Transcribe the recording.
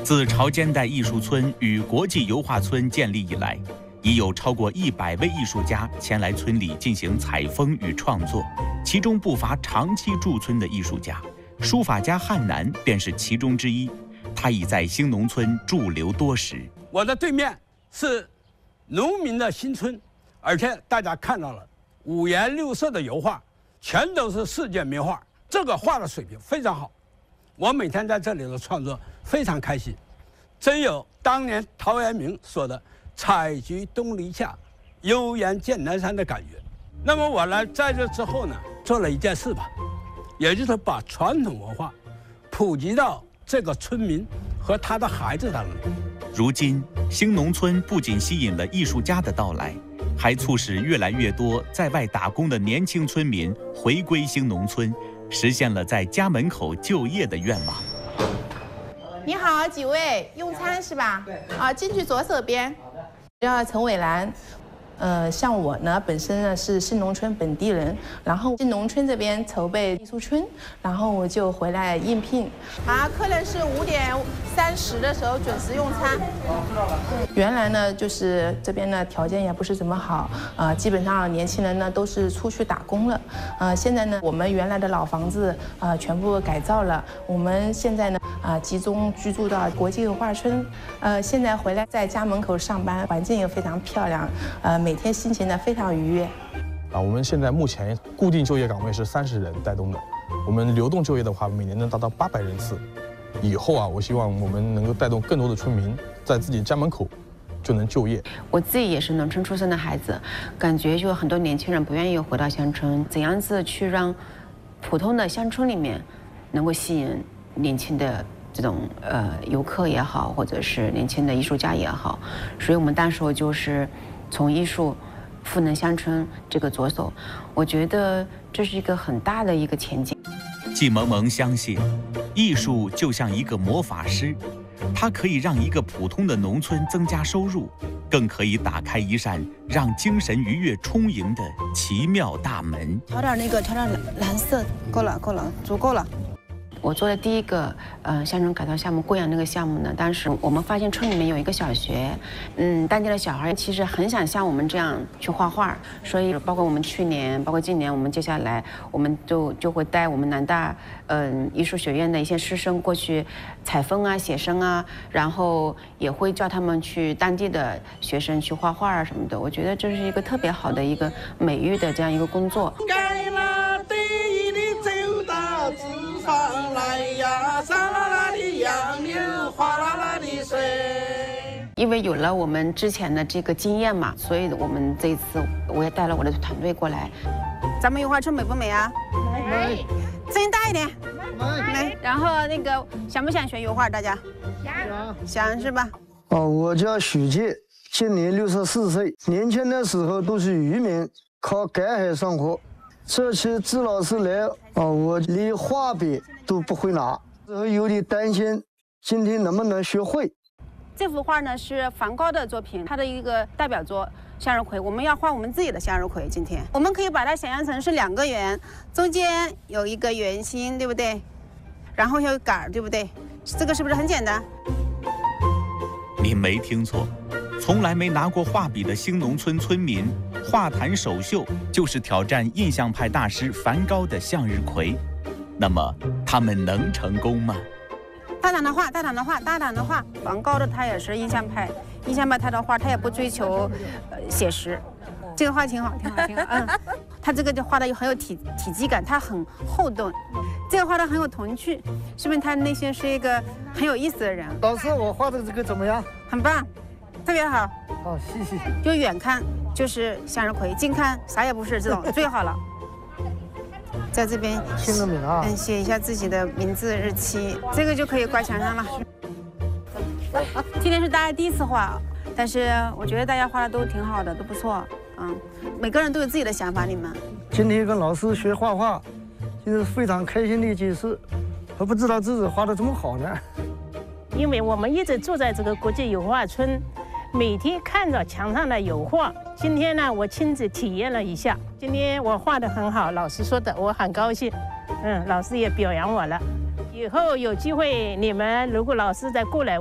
自潮间带艺术村与国际油画村建立以来，已有超过100位艺术家前来村里进行采风与创作，其中不乏长期驻村的艺术家。书法家汉南便是其中之一，他已在兴农村驻留多时。 我的对面是农民的新村，而且大家看到了五颜六色的油画，全都是世界名画，这个画的水平非常好。我每天在这里的创作非常开心，真有当年陶渊明说的“采菊东篱下，悠然见南山”的感觉。那么我呢，在这之后呢，做了一件事吧，也就是把传统文化普及到这个村民和他的孩子当中。 如今，兴农村不仅吸引了艺术家的到来，还促使越来越多在外打工的年轻村民回归兴农村，实现了在家门口就业的愿望。 你好，几位用餐是吧？对。进去左手边。叫陈伟兰。像我呢，本身呢是兴农村本地人，然后兴农村这边筹备艺术村，然后我就回来应聘。好，客人是5点30的时候准时用餐。知道了。原来呢，就是这边呢条件也不是怎么好，基本上年轻人呢都是出去打工了。现在呢，我们原来的老房子全部改造了，我们现在呢集中居住到国际油画村。现在回来在家门口上班，环境也非常漂亮，每天心情呢非常愉悦。 我们现在目前固定就业岗位是30人带动的，我们流动就业的话，每年能达到800人次。以后我希望我们能够带动更多的村民在自己家门口就能就业。 我自己也是农村出生的孩子，感觉就很多年轻人不愿意回到乡村，怎样子去让普通的乡村里面能够吸引年轻的这种游客也好，或者是年轻的艺术家也好，所以我们当时就是从艺术赋能乡村这个着手，我觉得这是一个很大的一个前景。 季萌萌相信，艺术就像一个魔法师，它可以让一个普通的农村增加收入，更可以打开一扇让精神愉悦充盈的奇妙大门。 调点蓝色，够了，足够了。 我做的第一个乡村改造项目贵阳那个项目呢，当时我们发现村里面有一个小学，当地的小孩其实很想像我们这样去画画，所以包括我们去年，包括今年，我们接下来我们就会带我们南大艺术学院的一些师生过去采风啊、写生啊，然后也会叫他们去当地的学生去画画啊什么的。我觉得这是一个特别好的一个美育的这样一个工作。上来呀，沙啦啦的杨柳，哗啦啦的水。因为有了我们之前的这个经验嘛，所以我们这一次我也带了我的团队过来。 咱们油画村美不美啊？美。声音大一点。美。然后那个想不想学油画？大家？想是吧？ 我叫许介，今年64岁。年轻的时候都是渔民，靠赶海生活。这期支老师来，我连画笔都不会拿，然后有点担心，今天能不能学会。 这幅画呢是梵高的作品，他的一个代表作向日葵。我们要画我们自己的向日葵。今天我们可以把它想象成是2个圆，中间有一个圆心，对不对？然后有杆，对不对？这个是不是很简单？ 你没听错，从来没拿过画笔的兴农村村民，画坛首秀就是挑战印象派大师梵高的向日葵。那么他们能成功吗？ 大胆的画。梵高的他也是印象派他的画他也不追求写实。这个画挺好。他这个就画的很有体积感，他很厚重。这个画的很有童趣，说明他内心是一个很有意思的人。 老师，我画的这个怎么样？ 很棒，特别好。 好，谢谢。 就远看就是向日葵，近看啥也不是，这种最好了。在这边签个名啊， 写一下自己的名字、日期，这个就可以挂墙上了。今天是大家第一次画，但是我觉得大家画的都挺好的，都不错。每个人都有自己的想法。你们今天跟老师学画画，就是非常开心的一件事。我不知道自己画的这么好呢。 因为我们一直住在这个国际油画村，每天看着墙上的油画。今天呢，我亲自体验了一下。今天我画得很好，老师说的，我很高兴。老师也表扬我了。以后有机会，你们如果老师再过来。